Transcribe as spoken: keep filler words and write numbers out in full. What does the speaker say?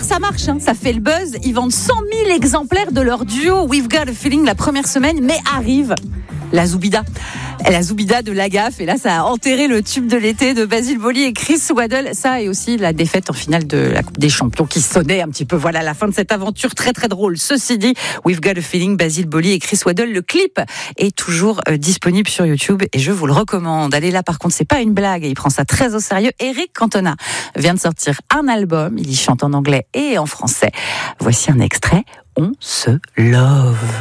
ça marche, hein, ça fait le buzz. Ils vendent cent mille exemplaires de leur duo We've Got a Feeling la première semaine, mais arrive la Zoubida. La Zoubida de Lagaffe, et là ça a enterré le tube de l'été de Basile Boli et Chris Waddle. Ça et aussi la défaite en finale de la Coupe des Champions qui sonnait un petit peu. Voilà la fin de cette aventure très très drôle. Ceci dit, We've Got a Feeling, Basile Boli et Chris Waddle, le clip est toujours euh, disponible sur YouTube et je vous le recommande. Allez là par contre, c'est pas une blague, il prend ça très au sérieux. Eric Cantona vient de sortir un album, il y chante en anglais et en français. Voici un extrait, On se love.